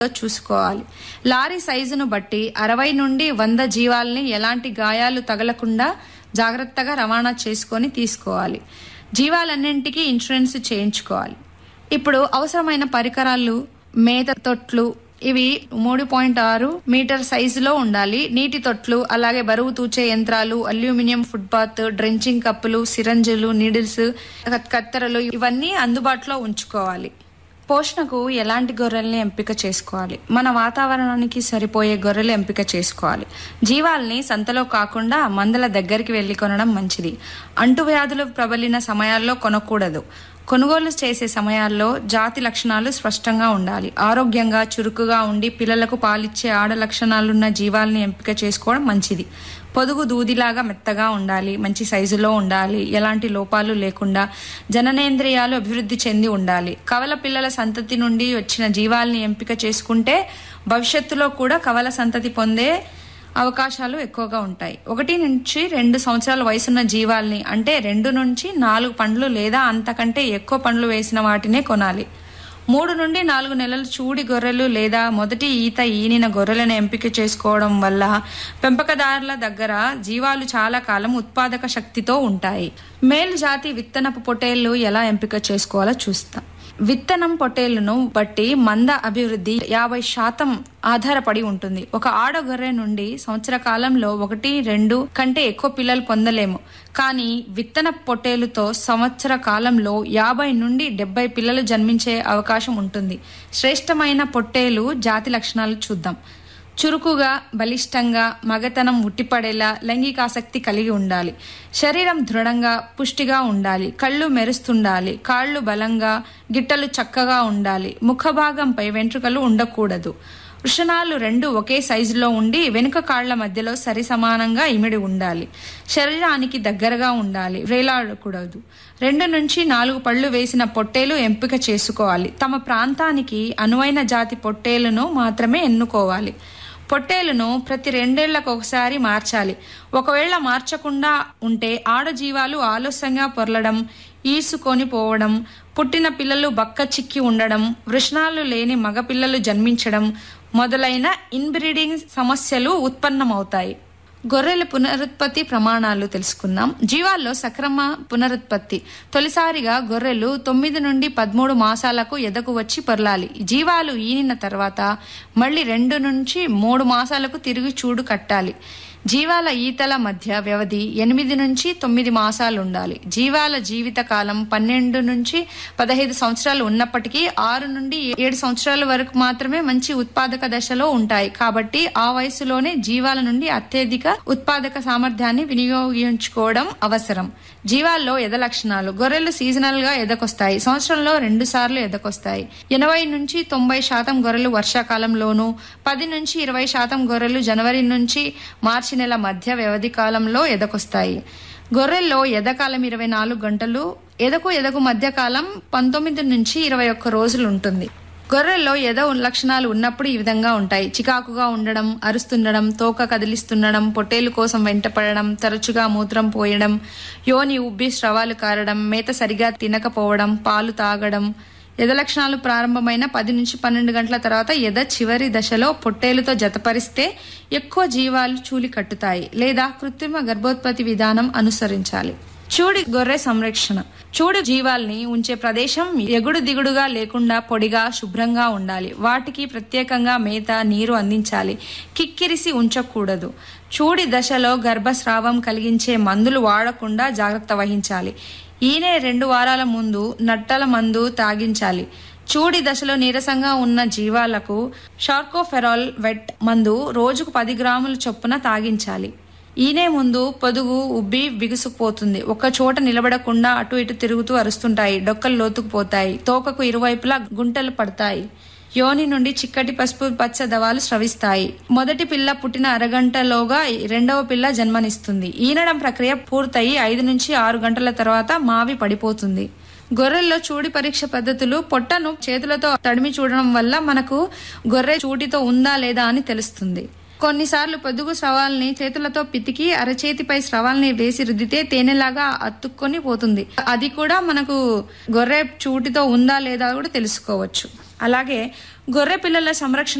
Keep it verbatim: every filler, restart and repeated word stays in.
చూసుకోవాలి. లారీ సైజును బట్టి అరవై నుండి వంద జీవాల్ని ఎలాంటి గాయాలు తగలకుండా జాగ్రత్తగా రవాణా చేసుకొని తీసుకోవాలి. జీవాలన్నింటికీ ఇన్సూరెన్స్ చేయించుకోవాలి. ఇప్పుడు అవసరమైన పరికరాలు, మేత తొట్లు, ఇవి మూడు పాయింట్ ఆరు మీటర్ సైజులో ఉండాలి. నీటి తొట్లు, అలాగే బరువు తూచే యంత్రాలు, అల్యూమినియం ఫుట్బాత్, డ్రెంచింగ్ కప్పులు, సిరంజులు, నీడిల్స్, కత్తెరలు ఇవన్నీ అందుబాటులో ఉంచుకోవాలి. పోషణకు ఎలాంటి గొర్రెల్ని ఎంపిక చేసుకోవాలి? మన వాతావరణానికి సరిపోయే గొర్రెలు ఎంపిక చేసుకోవాలి. జీవాల్ని సంతలో కాకుండా మందల దగ్గరికి వెళ్లి కొనడం మంచిది. అంటువ్యాధులు ప్రబలిన సమయాల్లో కొనకూడదు. కొనుగోలు చేసే సమయాల్లో జాతి లక్షణాలు స్పష్టంగా ఉండాలి. ఆరోగ్యంగా చురుకుగా ఉండి పిల్లలకు పాలిచ్చే ఆడ లక్షణాలున్న జీవాల్ని ఎంపిక చేసుకోవడం మంచిది. పొదుగు దూదిలాగా మెత్తగా ఉండాలి, మంచి సైజులో ఉండాలి, ఎలాంటి లోపాలు లేకుండా జననేంద్రియాలు అభివృద్ధి చెంది ఉండాలి. కవల పిల్లల సంతతి నుండి వచ్చిన జీవాల్ని ఎంపిక చేసుకుంటే భవిష్యత్తులో కూడా కవల సంతతి పొందే అవకాశాలు ఎక్కువగా ఉంటాయి. ఒకటి నుంచి రెండు సంవత్సరాల వయసున్న జీవాల్ని, అంటే రెండు నుంచి నాలుగు పండ్లు లేదా అంతకంటే ఎక్కువ పండ్లు వేసిన వాటినే కొనాలి. మూడు నుండి నాలుగు నెలలు చూడి గొర్రెలు లేదా మొదటి ఈత ఈనిన గొర్రెలను ఎంపిక చేసుకోవడం వల్ల పెంపకదారుల దగ్గర జీవాలు చాలా కాలం ఉత్పాదక శక్తితో ఉంటాయి. మేలు జాతి విత్తనపు పొట్టేళ్లు ఎలా ఎంపిక చేసుకోవాలో చూస్తాం. విత్తనం పొట్టేళ్లను బట్టి మంద అభివృద్ధి యాభై శాతం ఆధారపడి ఉంటుంది. ఒక ఆడ గొర్రె నుండి సంవత్సర కాలంలో ఒకటి రెండు కంటే ఎక్కువ పిల్లలు పొందలేము. కానీ విత్తన పొట్టేలుతో సంవత్సర కాలంలో యాభై నుండి డెబ్బై పిల్లలు జన్మించే అవకాశం ఉంటుంది. శ్రేష్టమైన పొట్టేలు జాతి లక్షణాలు చూద్దాం. చురుకుగా, బలిష్టంగా, మగతనం ఉట్టిపడేలా లైంగికాసక్తి కలిగి ఉండాలి. శరీరం దృఢంగా, పుష్టిగా ఉండాలి. కళ్ళు మెరుస్తుండాలి. కాళ్ళు బలంగా, గిట్టలు చక్కగా ఉండాలి. ముఖ భాగంపై వెంట్రుకలు ఉండకూడదు. వృషణాలు రెండు ఒకే సైజులో ఉండి వెనుక కాళ్ల మధ్యలో సరి సమానంగా ఇమిడి ఉండాలి. శరీరానికి దగ్గరగా ఉండాలి, వేలాడకూడదు. రెండు నుంచి నాలుగు పళ్ళు వేసిన పొట్టేలు ఎంపిక చేసుకోవాలి. తమ ప్రాంతానికి అనువైన జాతి పొట్టేలును మాత్రమే ఎన్నుకోవాలి. పొట్టేలును ప్రతి రెండేళ్లకు ఒకసారి మార్చాలి. ఒకవేళ మార్చకుండా ఉంటే ఆడజీవాలు ఆలస్యంగా పొరలడం, ఈసుకొని పోవడం, పుట్టిన పిల్లలు బక్క చిక్కి ఉండడం, వృషణాలు లేని మగపిల్లలు జన్మించడం మొదలైన ఇన్బ్రీడింగ్ సమస్యలు ఉత్పన్నమవుతాయి. గొర్రెల పునరుత్పత్తి ప్రమాణాలు తెలుసుకుందాం. జీవాల్లో సక్రమ పునరుత్పత్తి. తొలిసారిగా గొర్రెలు తొమ్మిది నుండి పదమూడు మాసాలకు ఎదకు వచ్చి పొరలాలి. జీవాలు ఈనిన తర్వాత మళ్ళీ రెండు నుంచి మూడు మాసాలకు తిరిగి చూడు కట్టాలి. జీవాల ఈతల మధ్య వ్యవధి ఎనిమిది నుంచి తొమ్మిది మాసాలు ఉండాలి. జీవాల జీవిత కాలం పన్నెండు నుంచి పదహైదు సంవత్సరాలు ఉన్నప్పటికీ ఆరు నుండి ఏడు సంవత్సరాల వరకు మాత్రమే మంచి ఉత్పాదక దశలో ఉంటాయి. కాబట్టి ఆ వయసులోనే జీవాల నుండి అత్యధిక ఉత్పాదక సామర్థ్యాన్ని వినియోగించుకోవడం అవసరం. జీవాల్లో ఎద లక్షణాలు. గొర్రెలు సీజనల్ గా ఎదకొస్తాయి. సంవత్సరంలో రెండు సార్లు ఎదకొస్తాయి. ఎనభై నుంచి తొంభై శాతం గొర్రెలు వర్షాకాలంలోనూ, పది నుంచి ఇరవై శాతం గొర్రెలు జనవరి నుంచి మార్చి నెల మధ్య వ్యవధి కాలంలో ఎదకొస్తాయి. గొర్రెల్లో ఎదకాలం ఇరవై నాలుగు గంటలు, ఎదకు ఎదకు మధ్య కాలం పంతొమ్మిది నుంచి ఇరవై ఒక్క రోజులు ఉంటుంది. గొర్రెల్లో ఎద లక్షణాలు ఉన్నప్పుడు ఈ విధంగా ఉంటాయి. చికాకుగా ఉండడం, అరుస్తుండడం, తోక కదిలిస్తుండడం, పొట్టేలు కోసం వెంటపడడం, తరచుగా మూత్రం పోయడం, యోని ఉబ్బి స్రవాలు కారడం, మేత సరిగా తినకపోవడం, పాలు తాగడం. ఎద లక్షణాలు ప్రారంభమైన పది నుంచి పన్నెండు గంటల తర్వాత ఎద చివరి దశలో పొట్టేలుతో జతపరిస్తే ఎక్కువ జీవాలు చూలి కట్టుతాయి లేదా కృత్రిమ గర్భోత్పత్తి విధానం అనుసరించాలి. చూడి గొర్రె సంరక్షణ. చూడు జీవాల్ని ఉంచే ప్రదేశం ఎగుడు దిగుడుగా లేకుండా పొడిగా, శుభ్రంగా ఉండాలి. వాటికి ప్రత్యేకంగా మేత, నీరు అందించాలి. కిక్కిరిసి ఉంచకూడదు. చూడి దశలో గర్భస్రావం కలిగించే మందులు వాడకుండా జాగ్రత్త వహించాలి. ఈనే రెండు వారాల ముందు నట్టల మందు తాగించాలి. చూడి దశలో నీరసంగా ఉన్న జీవాలకు షార్కోఫెరాల్ వెట్ మందు రోజుకు పది గ్రాముల చొప్పున తాగించాలి. ఈనే ముందు పొదుగు ఉబ్బి బిగుసుకుపోతుంది. ఒక చోట నిలబడకుండా అటు ఇటు తిరుగుతూ అరుస్తుంటాయి. డొక్కలు లోతుకుపోతాయి. తోకకు ఇరువైపులా గుంటలు పడతాయి. యోని నుండి చిక్కటి పసుపు పచ్చ దవాలు స్రవిస్తాయి. మొదటి పిల్ల పుట్టిన అరగంటలోగా రెండవ పిల్ల జన్మనిస్తుంది. ఈనడం ప్రక్రియ పూర్తయి ఐదు నుంచి ఆరు గంటల తర్వాత మావి పడిపోతుంది. గొర్రెల్లో చూడి పరీక్ష పద్ధతులు. పొట్టను చేతులతో తడిమి చూడడం వల్ల మనకు గొర్రె చూటితో ఉందా లేదా అని తెలుస్తుంది. కొన్నిసార్లు పొదుగు స్రవాల్ని చేతులతో పితికి అరచేతిపై స్రవాల్ని వేసి రుద్దితే తేనెలాగా అతుక్కొని పోతుంది. అది కూడా మనకు గొర్రె చూటితో ఉందా లేదా కూడా తెలుసుకోవచ్చు. అలాగే గొర్రె పిల్లల సంరక్షణ